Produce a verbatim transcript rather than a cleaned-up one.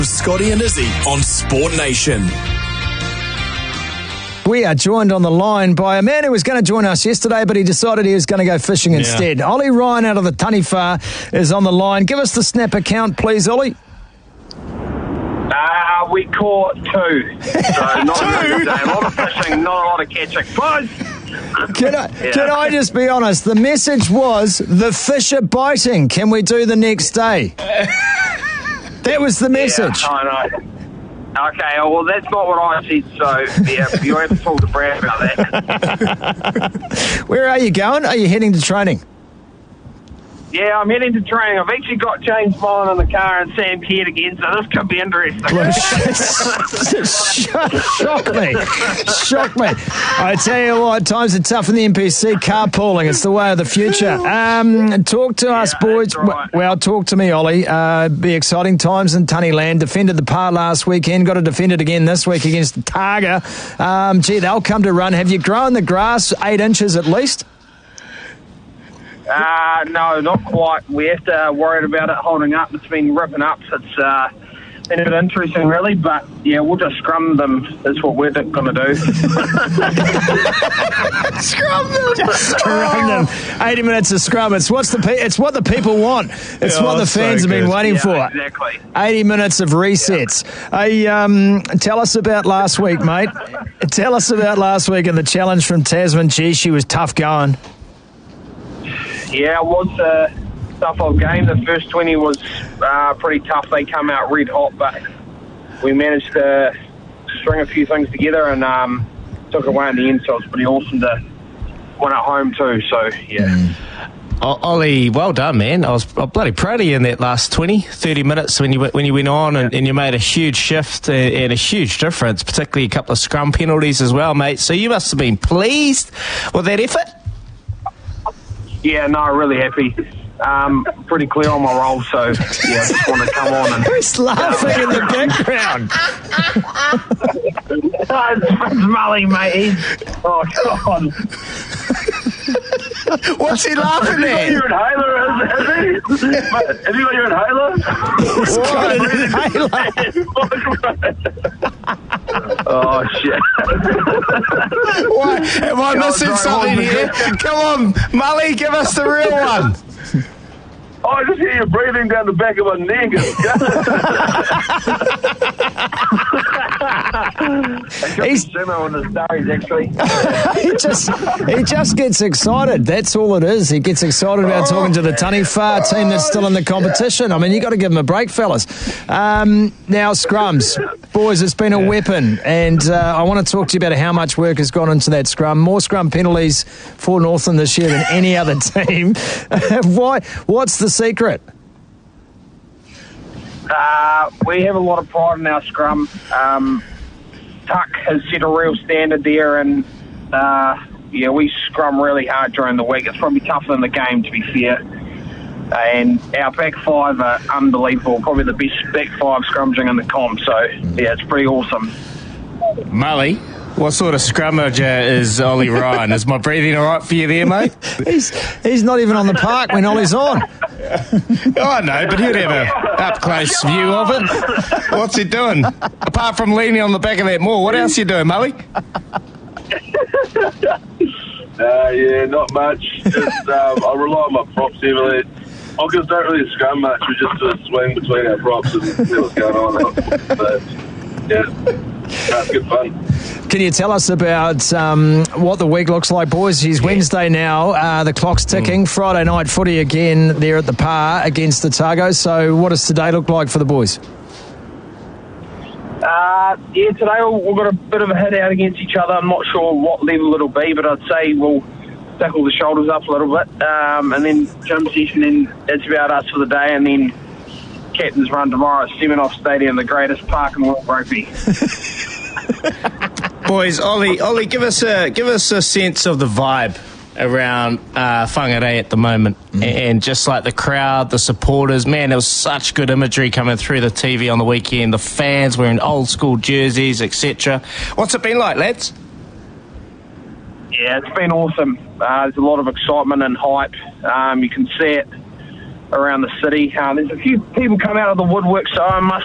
Scotty and Izzy on Sport Nation. We are joined on the line by a man who was going to join us yesterday, but he decided he was going to go fishing instead. Yeah. Ollie Ryan out of the Taniwha is on the line. Give us the snap account, please, Ollie. Uh, we caught two. So not two? A, a lot of fishing, not a lot of catching. Close. Can I, yeah. can I just be honest? The message was, the fish are biting. Can we do the next day? That was the message. Yeah, I know. Okay, well, that's not what I said, so, yeah, you have to talk to Brad about that. Where are you going? Are you heading to training? Yeah, I'm heading to training. I've actually got James Mullen in the car and Sam Kidd again, so this could be interesting. Well, shock me. Shock me. I tell you what, times are tough in the N P C. Carpooling, it's the way of the future. Um, talk to us, yeah, boys. Right. Well, talk to me, Ollie. Uh, be exciting times in Tunnyland. Defended the par last weekend. Got to defend it again this week against Targa. Um, gee, they'll come to run. Have you grown the grass eight inches at least? Uh, no, not quite. We have to worry about it holding up. It's been ripping up. It's uh, been a bit interesting, really. But, yeah, we'll just scrum them. That's what we're going to do. Scrum them. Just scrum them. eighty minutes of scrum. It's, what's the pe- it's what the people want. It's oh, what the fans so have been good. waiting yeah, for. Exactly. eighty minutes of resets. Yeah. Hey, um, tell us about last week, mate. Tell us about last week and the challenge from Tasman. Gee, she was tough going. Yeah, it was a tough old game. The first twenty was uh, pretty tough. They come out red hot, but we managed to string a few things together and um, took it away in the end, so it was pretty awesome to win at home too. So, yeah. Mm. O- Ollie, well done, man. I was I'm bloody proud of you in that last twenty, thirty minutes when you when you went on and, and you made a huge shift and, and a huge difference, particularly a couple of scrum penalties as well, mate. So you must have been pleased with that effort. Yeah, no, really happy. Um, pretty clear on my role, so yeah, just want to come on and. Who's laughing in the background? It's Mully, mate. He's, oh God. What's he laughing at? You're an inhaler, is, is he? Have you got your inhaler? He's got an inhaler. Oh shit! What? Am I missing something here? Come on, Mully, give us the real one. Oh, I just hear you breathing down the back of my neck. He's on the stories, actually. he just he just gets excited. That's all it is. He gets excited about oh, talking to the Taniwha team that's still in the competition. I mean, you got to give him a break, fellas. Um, now, scrums. Boys, it's been a weapon, and uh, I want to talk to you about how much work has gone into that scrum. More scrum penalties for Northland this year than any other team. Why? What's the secret? Uh, we have a lot of pride in our scrum. Um, Tuck has set a real standard there, and uh, yeah, we scrum really hard during the week. It's probably tougher than the game, to be fair. Uh, and our back five are unbelievable. Probably the best back five scrummaging in the comp. So yeah, it's pretty awesome. Mully, what sort of scrummager is Ollie Ryan? Is my breathing all right for you there, mate? he's he's not even on the park when Ollie's on. Oh, no, but he'd have a up-close view of it. What's he doing? Apart from leaning on the back of that moor, what else are you doing, Mully? Uh, yeah, not much. Just, um, I rely on my props heavily. Hoggers don't really scrum much. We just sort of swing between our props and see what's going on. But, yeah, that's good fun. Can you tell us about um, what the week looks like, boys? It's Wednesday now. Uh, the clock's ticking. Mm. Friday night footy again there at the Par against the Targo. So what does today look like for the boys? Uh, yeah, today we've got a bit of a hit out against each other. I'm not sure what level it'll be, but I'd say we'll tackle the shoulders up a little bit. Um, and then gym session, then it's about us for the day. And then captain's run tomorrow at Seminoff Stadium, the greatest park in world rugby. Boys, Ollie, Ollie, give us a give us a sense of the vibe around uh, Whangarei at the moment, mm. and just like the crowd, the supporters. Man, there was such good imagery coming through the T V on the weekend. The fans wearing old school jerseys, et cetera. What's it been like, lads? Yeah, it's been awesome. Uh, there's a lot of excitement and hype. Um, you can see it around the city. Uh, there's a few people come out of the woodwork, so I must